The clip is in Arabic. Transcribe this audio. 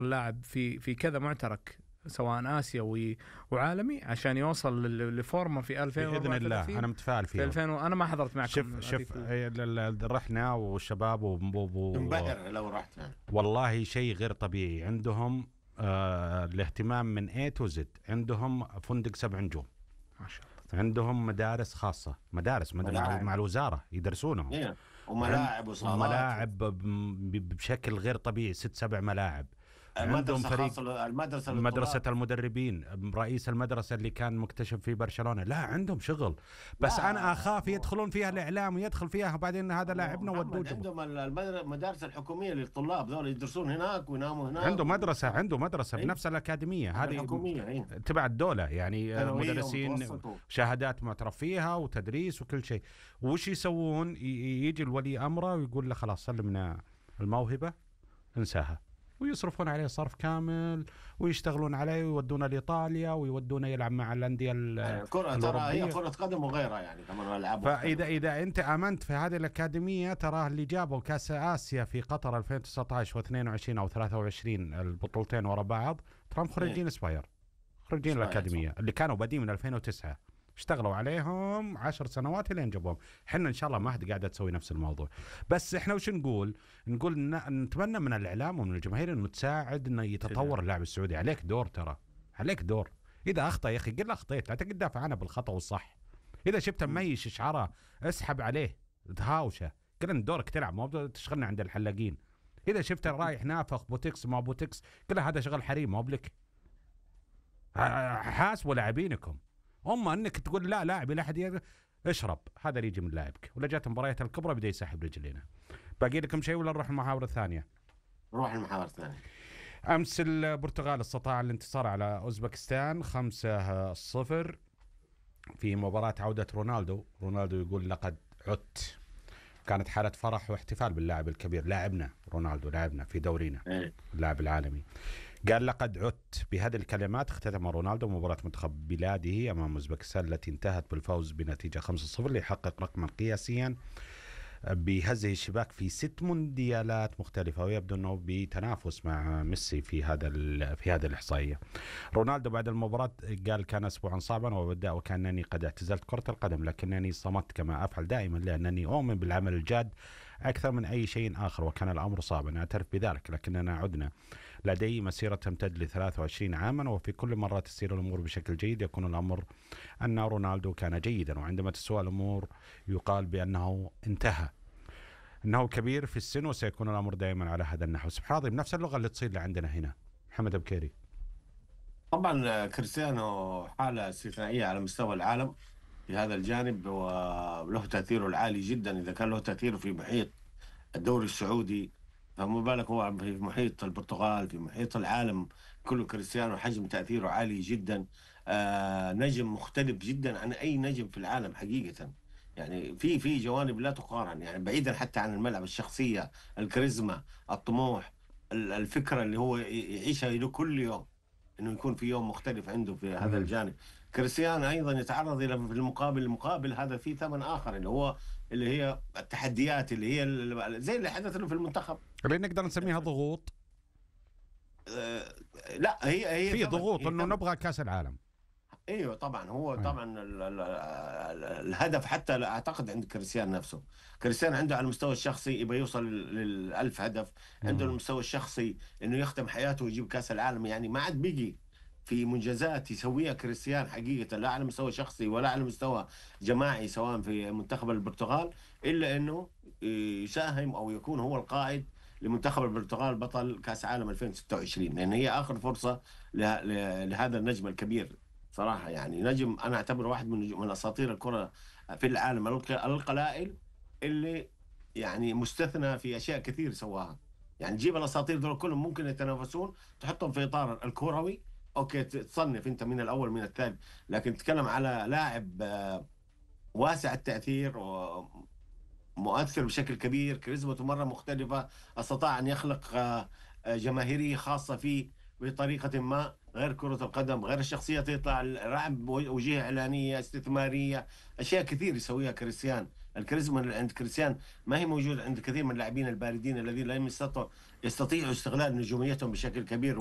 اللاعب في كذا معترك سواء آسيوي وعالمي عشان يوصل لفورمه في 2034 بإذن الله. أنا متفائل في 2000 أنا ما حضرت معكم. شوف رحنا والشباب انبهر لو رحت يعني. والله شيء غير طبيعي عندهم. الاهتمام من A to Z. عندهم فندق 7 نجوم ما شاء الله. عندهم مدارس خاصة، مدارس مع الوزارة يدرسونهم. إيه. وملاعب وصالات وملاعب بشكل غير طبيعي، 6-7 ملاعب. عندهم فريق مدرسة المدربين، رئيس المدرسة اللي كان مكتشف في برشلونة. لا عندهم شغل، بس أنا أخاف يدخلون فيها الإعلام ويدخل فيها وبعدين هذا لاعبنا ودوه. عندهم المدارس الحكومية للطلاب ذول يدرسون هناك ويناموا هناك. عنده مدرسة بنفس الأكاديمية هذه تبع الدولة يعني، مدرسين شهادات معترف فيها وتدريس وكل شيء. وش يسوون؟ يجي الولي أمره ويقول له خلاص سلمنا الموهبة انساها، ويصرفون عليه صرف كامل ويشتغلون عليه ويودونه لإيطاليا ويودونه يلعب مع الأندية الكرة. ترى هي كرة قدم وغيرها يعني كمان ألعاب. فإذا أنت آمنت في هذه الأكاديمية، تراه اللي جابوا كأس آسيا في قطر 2019 و22 أو 23 البطولتين ورا بعض، تراهم خريجين اسباير، خريجين الأكاديمية اللي كانوا بادين من 2009، اشتغلوا عليهم 10 سنوات لين جابوهم. حنا ان شاء الله ما حد قاعده تسوي نفس الموضوع. بس احنا وش نقول نتمنى من الاعلام ومن الجماهير انه تساعد انه يتطور اللاعب السعودي. عليك دور، ترى عليك دور. اذا اخطا يا اخي قل له اخطيت، لا تقعد تدافع عنه بالخطا والصح. اذا شفته ميش شعره اسحب عليه، تهاوشه، قل ان دورك تلعب، مو تشغلنا عند الحلاقين. اذا شفته رايح نافخ بوتكس ما بوتكس، قل له هذا شغل حريم مو بلك. حاسبوا لاعبينكم. أما أنك تقول لا لاعب لا أحد اشرب، هذا اللي يجي من لاعبك. ولا جات المباريات الكبرى بدأ يسحب رجلينا. باقي لكم شيء ولا نروح المحاورة الثانية؟ نروح المحاورة الثانية. أمس البرتغال استطاع الانتصار على أوزبكستان 5-0 في مباراة عودة رونالدو يقول لقد عدت. كانت حالة فرح واحتفال باللاعب الكبير، لاعبنا رونالدو، لاعبنا في دورينا اللاعب العالمي. قال لقد عدت. بهذه الكلمات اختتم رونالدو مباراة منتخب بلاده أمام أوزبكستان التي انتهت بالفوز بنتيجة 5-0 ليحقق رقما قياسيا بهزه الشباك في 6 مونديالات مختلفة، ويبدو أنه بتنافس مع ميسي في هذا الإحصائية. رونالدو بعد المباراة قال كان أسبوعا صعبا وكأنني قد اعتزلت كرة القدم، لكنني صمت كما أفعل دائما لأنني أؤمن بالعمل الجاد أكثر من أي شيء آخر، وكان الأمر صعبا أعترف بذلك، لكننا عدنا. لدي مسيرة تمتد ل23 عاما، وفي كل مرة تسير الأمور بشكل جيد يكون الأمر أن رونالدو كان جيدا، وعندما تسوء الأمور يقال بأنه انتهى، أنه كبير في السن، وسيكون الأمر دائما على هذا النحو. سبحان الله، بنفس اللغة اللي تصير عندنا هنا. محمد بكيري. طبعا كريستيانو حالة استثنائية على مستوى العالم في هذا الجانب، وله تأثيره العالي جدا. إذا كان له تأثير في محيط الدوري السعودي، فما بالك هو في محيط البرتغال، في محيط العالم كله. كريستيانو حجم تأثيره عالي جدا. نجم مختلف جدا عن أي نجم في العالم حقيقة. يعني في جوانب لا تقارن، يعني بعيدا حتى عن الملعب، الشخصية، الكاريزما، الطموح، الفكرة اللي هو يعيشها كل يوم، انه يكون في يوم مختلف عنده في هذا الجانب. كريستيانو ايضا يتعرض الى في المقابل هذا في ثمن اخر، اللي هي التحديات، اللي هي زي اللي حدث له في المنتخب، اللي نقدر نسميها ضغوط. لا هي في ضغوط انه نبغى كاس العالم. ايوه طبعا. هو طبعا الهدف حتى اعتقد عند كريستيانو نفسه. كريستيانو عنده على المستوى الشخصي يبغى يوصل لل1000 هدف، عنده المستوى الشخصي انه يختم حياته ويجيب كاس العالم. يعني ما عاد بيجي في منجزات يسويها كريستيانو حقيقة، لا على مستوى شخصي ولا على مستوى جماعي سواء في منتخب البرتغال، إلا أنه يساهم أو يكون هو القائد لمنتخب البرتغال بطل كأس عالم 2026، لأن هي آخر فرصة لهذا النجم الكبير صراحة. يعني نجم أنا أعتبره واحد من أساطير الكرة في العالم القلائل اللي يعني مستثنى في أشياء كثير سواها. يعني جيب الأساطير دول كلهم ممكن يتنافسون، تحطهم في إطار الكروي، اوكي تصنف انت من الاول من الثاني، لكن تتكلم على لاعب واسع التاثير ومؤثر بشكل كبير، كاريزمته مره مختلفه، استطاع ان يخلق جماهيريه خاصه فيه بطريقه ما، غير كره القدم، غير الشخصيه، يطلع لاعب وجهه اعلانيه استثماريه، اشياء كثير يسويها كريستيان الكاريزما اللي عند كريستيان ما هي موجودة عند كثير من اللاعبين الباردين الذين لا يستطيعوا استغلال نجوميتهم بشكل كبير.